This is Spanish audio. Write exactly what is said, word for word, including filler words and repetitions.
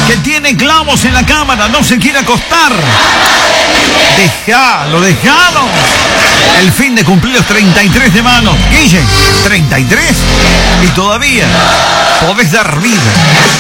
que tiene clavos en la cámara, no se quiere acostar. Dejalo, dejalo. El fin de cumplir los treinta y tres de mano. Guille, ¿treinta y tres? Y todavía podés dar vida.